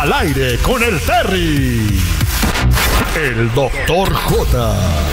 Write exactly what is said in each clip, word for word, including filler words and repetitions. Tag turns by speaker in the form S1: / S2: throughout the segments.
S1: Al aire con el Terry. El doctor J.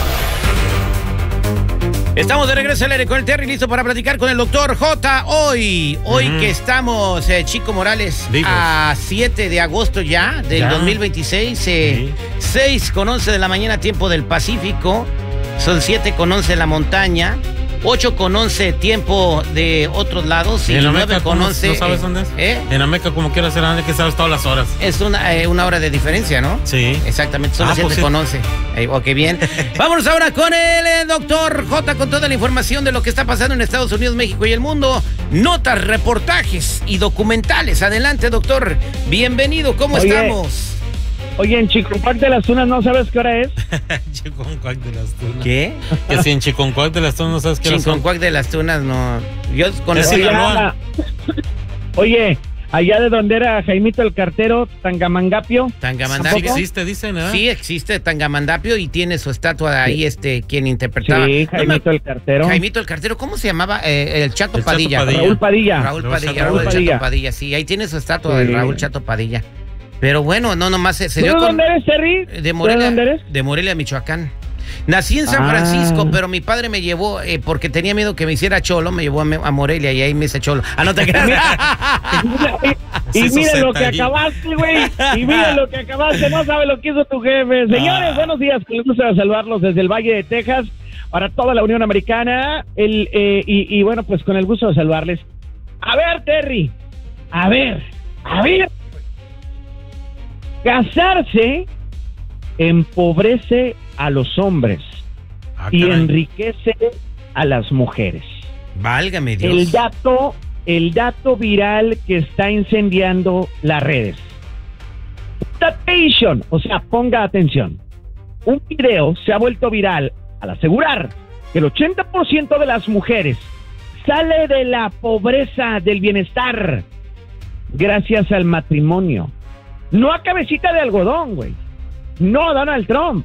S2: Estamos de regreso al aire con el Terry, listo para platicar con el doctor J. Hoy, hoy uh-huh. que estamos, eh, Chico Morales, Vivos. a siete de agosto ya, del ya. dos mil veintiséis, eh, sí. seis con once de la mañana, tiempo del Pacífico, son siete con once en la montaña, ocho con once tiempo de otros lados, y nueve con once.
S3: ¿No sabes eh, dónde es? ¿Eh? En Ameca, como quieras ser, que sabes todas las horas.
S2: Es una, eh, una hora de diferencia, ¿no?
S3: Sí.
S2: Exactamente, son las ah, siete pues con once. Eh, ok, bien. Vámonos ahora con el eh, doctor J, con toda la información de lo que está pasando en Estados Unidos, México y el mundo. Notas, reportajes y documentales. Adelante, doctor. Bienvenido, ¿cómo Oye. estamos?
S4: Oye, en Chiconcuac de las Tunas, ¿no sabes qué hora es?
S3: Chiconcuac de las Tunas.
S2: ¿Qué?
S3: Que si en Chiconcuac de las Tunas no sabes qué hora es.
S2: Chiconcuac de las Tunas, no. Yo con
S4: Oye, allá, Oye, allá de donde era Jaimito el Cartero, Tangamandapio.
S2: Tangamandapio.
S3: Sí existe, dicen, ¿eh?
S2: Sí existe Tangamandapio y tiene su estatua ahí, sí. este, quien interpretaba.
S4: Sí, Jaimito no me... el Cartero.
S2: Jaimito el Cartero, ¿cómo se llamaba? Eh, el Chato el Padilla.
S4: Chato Padilla. Raúl Padilla.
S2: Raúl Padilla, Raúl, Raúl Padilla. Chato Padilla, sí, ahí tiene su estatua sí. de Raúl Chato Padilla. Pero bueno, no nomás se, se dio
S4: ¿De
S2: con...
S4: dónde eres, Terry?
S2: De Morelia,
S4: ¿De dónde eres?
S2: De Morelia, Michoacán. Nací en San ah. Francisco, pero mi padre me llevó, eh, porque tenía miedo que me hiciera cholo, me llevó a, a Morelia y ahí me hice cholo. Ah, no te creas.
S4: y y mira lo que acabaste, güey. Y mira lo que acabaste, no sabes lo que hizo tu jefe. Señores, ah. buenos días, con el gusto de saludarlos desde el Valle de Texas, para toda la Unión Americana. El, eh, y, y bueno, pues con el gusto de saludarles. A ver, Terry, a ver, a ver. Casarse empobrece a los hombres ah, y enriquece a las mujeres.
S2: Válgame Dios.
S4: El dato, el dato viral que está incendiando las redes. Attention, o sea, ponga atención. Un video se ha vuelto viral al asegurar que el ochenta por ciento de las mujeres sale de la pobreza del bienestar gracias al matrimonio. No a cabecita de algodón, güey. No, Donald Trump.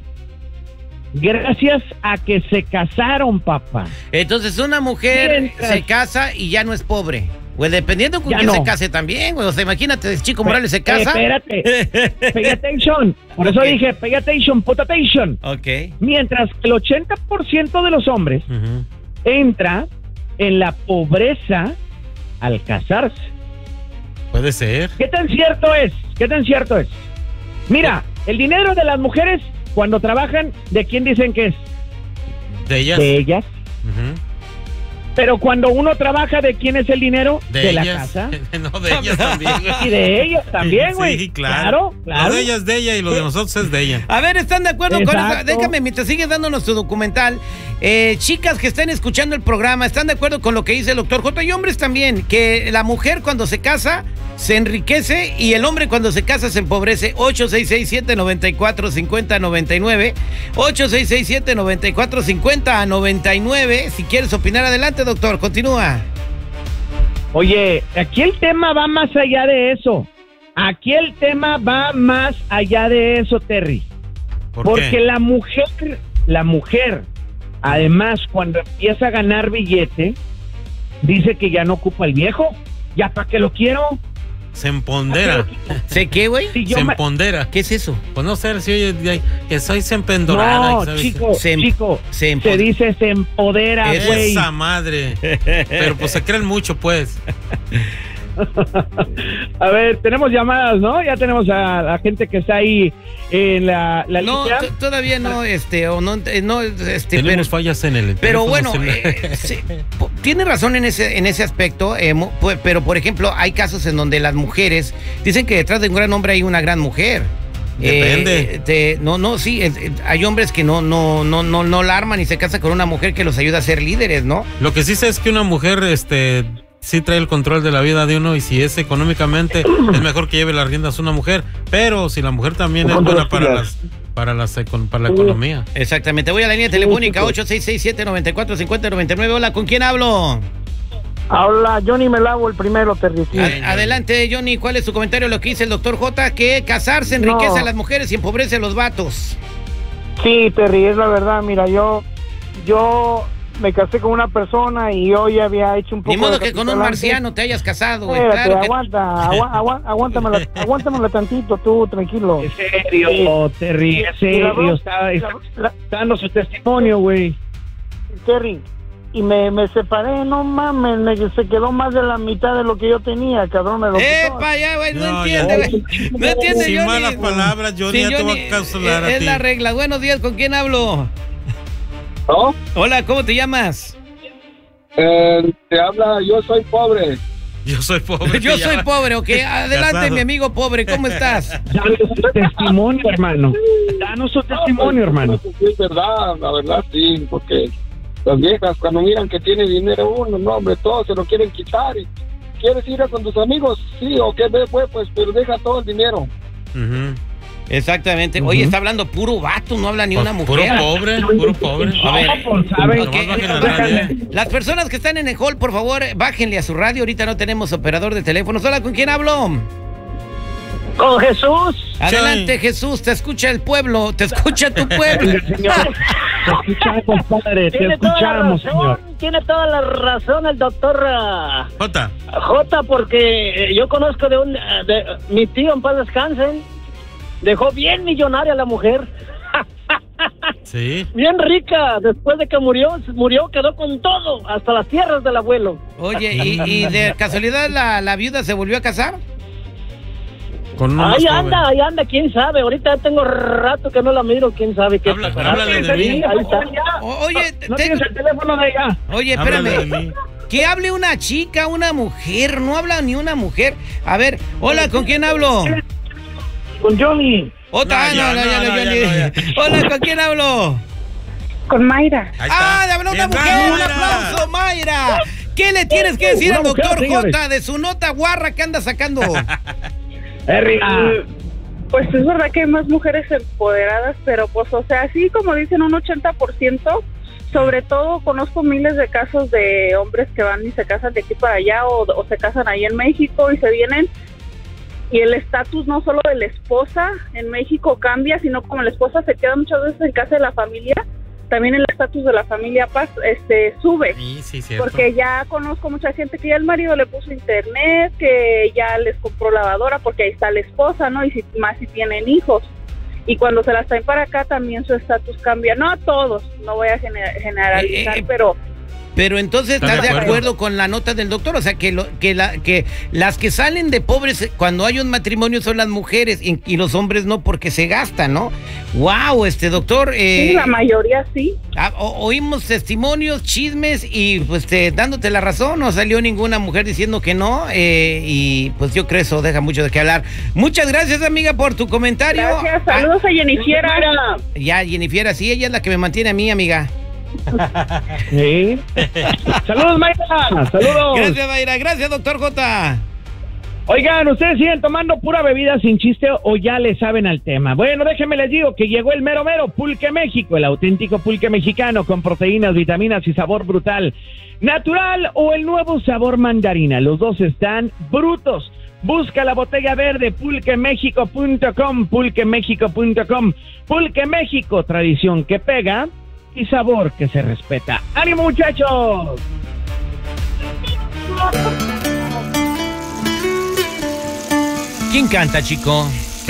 S4: Gracias a que se casaron, papá.
S2: Entonces una mujer Mientras... se casa y ya no es pobre. Pues dependiendo con ya quién no. se case también, güey. O sea, imagínate, Chico Morales se casa.
S4: Eh, espérate. Pay attention. Por okay. eso dije, pay attention, put attention.
S2: Ok.
S4: Mientras que el ochenta por ciento de los hombres uh-huh. entra en la pobreza al casarse.
S3: Puede ser.
S4: ¿Qué tan cierto es? ¿Qué tan cierto es? Mira, el dinero de las mujeres cuando trabajan, ¿de quién dicen que es?
S3: De ellas.
S4: De ellas.
S3: Uh-huh.
S4: Pero cuando uno trabaja, ¿de quién es el dinero?
S3: De,
S4: de
S3: ellas.
S4: la casa.
S3: No, de ellas también.
S4: Y de ellas también, güey.
S3: Sí, claro.
S4: Claro, claro.
S3: Lo de ellas es de ella y lo de nosotros es de ella.
S2: A ver, ¿están de acuerdo
S4: Exacto.
S2: con eso? Déjame, mientras sigues dándonos tu documental. Eh, chicas que estén escuchando el programa, ¿están de acuerdo con lo que dice el doctor J? Y hombres también, que la mujer cuando se casa se enriquece y el hombre cuando se casa se empobrece. Ocho seis seis siete, nueve cuatro cinco cero, nueve nueve. Ocho seis seis siete, nueve cuatro cinco cero, nueve nueve. Si quieres opinar, adelante, doctor, continúa.
S4: Oye, aquí el tema va más allá de eso. Aquí el tema va más allá de eso, Terry.
S3: ¿Por
S4: Porque
S3: qué?
S4: la mujer, la mujer, además, cuando empieza a ganar billete, dice que ya no ocupa el viejo. ¿Ya para qué lo quiero?
S3: Se empodera.
S2: ¿Sé qué, güey?
S4: Si
S3: se
S4: me...
S3: empodera.
S2: ¿Qué es eso?
S3: Pues no sé si oye que soy se empendorada.
S4: No,
S3: ¿sabes?
S4: chico,
S2: se,
S4: chico,
S2: se,
S4: se dice se empodera, güey.
S3: Esa madre. Pero pues se creen mucho, pues.
S4: A ver, tenemos llamadas, ¿no? Ya tenemos a la gente que está ahí en la, la
S2: no,
S4: línea.
S2: No, todavía no, este, o no, no este,
S3: tenemos
S2: pero,
S3: fallas en el
S2: pero bueno, eh, sí, tiene razón en ese, en ese aspecto, eh, pero por ejemplo, hay casos en donde las mujeres dicen que detrás de un gran hombre hay una gran mujer.
S3: Depende.
S2: Eh, te, no, no, sí, eh, hay hombres que no, no, no, no, no la arman y se casan con una mujer que los ayuda a ser líderes, ¿no?
S3: Lo que sí sé es que una mujer, este, sí trae el control de la vida de uno y si es económicamente es mejor que lleve las riendas una mujer, pero si la mujer también es buena para las para las para la economía.
S2: Exactamente. Voy a la línea telefónica ocho seis seis siete, nueve cuatro cinco cero, nueve nueve. Hola, ¿con quién hablo?
S5: Habla Johnny Melavo, el primero, Terry.
S2: Ad- adelante, Johnny, ¿cuál es tu comentario lo que dice el doctor J? Que casarse enriquece no. a las mujeres y empobrece a los vatos.
S5: Sí, Terry, es la verdad. Mira, yo yo me casé con una persona y yo ya había hecho un poco.
S2: Ni modo
S5: de
S2: que con un
S5: capital
S2: marciano
S5: antes.
S2: te hayas casado, güey.
S5: Espérate,
S2: Claro que...
S5: aguanta, agua, agua, aguántamela, aguántamela tantito, tú, tranquilo.
S4: En serio, Terry, en serio, está, está, está dando su testimonio, güey.
S5: Terry, y me, me separé, no mames, me, se quedó más de la mitad de lo que yo tenía, cabrón, me lo quitó.
S2: ¡Epa, ya, güey! No,
S3: No,
S2: entiende,
S3: ya.
S2: güey. No entiende,
S3: Sin
S2: Johnny.
S3: malas palabras, Johnny,
S2: Sí,
S3: ya te
S2: Johnny,
S3: voy a cancelar
S2: eh,
S3: a
S2: es
S3: ti.
S2: la regla. Buenos días, ¿con quién hablo?
S6: ¿No?
S2: Hola, ¿cómo te llamas?
S6: Eh, te habla, yo soy pobre.
S3: Yo soy pobre.
S2: Yo
S3: ya
S2: soy
S3: va.
S2: pobre, ok. Adelante,
S3: Casado.
S2: mi amigo pobre, ¿cómo estás?
S4: Danos su testimonio, hermano. Danos su testimonio, hermano.
S6: Sí, es verdad, la verdad sí, porque las viejas cuando miran que tiene dinero uno, no hombre, todos se lo quieren quitar. Y ¿quieres ir a con tus amigos? Sí, o qué ve, pues, pues, pero deja todo el dinero.
S3: Ujú.
S2: Exactamente. Oye, está hablando puro vato, no habla ni una mujer.
S3: Puro pobre, puro pobre.
S2: A ver,
S4: ¿saben
S2: ok,
S3: Nomás bajen la
S2: ok,
S3: radio.
S2: las personas que están en el hall, por favor, bájenle a su radio. Ahorita no tenemos operador de teléfonos. Hola, ¿con quién hablo?
S5: Con Jesús.
S2: Adelante, Jesús, te escucha el pueblo, te escucha tu pueblo.
S4: Señor, te escuchamos, padre, te
S5: Tiene toda la
S4: escuchamos,
S5: razón,
S4: señor.
S5: tiene toda la razón el doctor ah,
S3: Jota.
S5: J, porque eh, yo conozco de un, ah, de, mi tío en paz descansen, dejó bien millonaria a la mujer,
S3: Sí.
S5: bien rica, después de que murió, murió, quedó con todo, hasta las tierras del abuelo.
S2: Oye, ¿y, y de casualidad la, la viuda se volvió a casar?
S3: Con uno más
S5: Ahí
S3: joven.
S5: anda, ahí anda, quién sabe, ahorita ya tengo rato que no la miro, quién sabe qué
S3: Habla-
S5: pasará.
S3: háblale de mí.
S5: Ahí está.
S2: O- oye,
S4: No
S2: te-
S4: tienes el teléfono de ella.
S2: oye,
S3: Háblale de
S2: espérame.
S3: mí.
S2: Que hable una chica, una mujer, no habla ni una mujer. A ver, hola, ¿con quién hablo?
S5: Con Johnny.
S2: Otra,
S3: No, ya,
S2: no, no, ya,
S3: no,
S2: no,
S3: no,
S2: ya,
S3: ya,
S2: ni-
S3: no,
S2: Hola, ¿con quién hablo?
S7: Con Mayra.
S3: Ahí
S2: Ah,
S3: está.
S2: de hablar una
S3: Bien,
S2: mujer, un
S3: Mayra.
S2: aplauso, Mayra. ¿Qué le tienes que decir
S4: Una
S2: al
S4: mujer,
S2: doctor
S4: señores.
S2: J de su nota guarra que anda sacando?
S4: Terry, ah,
S7: Pues es verdad que hay más mujeres empoderadas, pero pues, o sea, así como dicen, un ochenta por ciento. Sobre todo conozco miles de casos de hombres que van y se casan de aquí para allá o, o se casan ahí en México y se vienen. Y el estatus no solo de la esposa en México cambia, sino como la esposa se queda muchas veces en casa de la familia, también el estatus de la familia pas- este sube.
S3: Sí, sí, cierto.
S7: Porque ya conozco mucha gente que ya el marido le puso internet, que ya les compró lavadora porque ahí está la esposa, ¿no? Y si, más si tienen hijos. Y cuando se las traen para acá también su estatus cambia. No a todos, no voy a gener- generalizar,
S2: Eh, eh,
S7: pero...
S2: Pero entonces
S3: ¿Estás
S2: estás
S3: de
S2: de
S3: acuerdo?
S2: acuerdo con la nota del doctor, o sea que lo, que la que las que salen de pobres cuando hay un matrimonio son las mujeres y, y los hombres no porque se gastan, ¿no? Wow, este doctor, eh,
S7: Sí, la mayoría sí.
S2: ah, o- oímos testimonios, chismes y pues te- dándote la razón, no salió ninguna mujer diciendo que no eh, y pues yo creo eso deja mucho de qué hablar. Muchas gracias amiga por tu comentario.
S7: Gracias, saludos a Jennifer.
S2: Ah, ya Jennifer, sí, ella es la que me mantiene a mí, amiga.
S4: sí. Saludos, Mayra. Saludos.
S2: Gracias Mayra, gracias doctor J.
S4: Oigan, ¿ustedes siguen tomando pura bebida sin chiste o ya le saben al tema? Bueno, déjenme les digo que llegó el mero mero Pulque México, el auténtico pulque mexicano con proteínas, vitaminas y sabor brutal. Natural o el nuevo sabor mandarina, los dos están brutos. Busca la botella verde, pulque méxico punto com, pulque méxico punto com. Pulque México, tradición que pega y sabor que se respeta. ¡Ánimo, muchachos!
S2: ¿Quién canta, chico?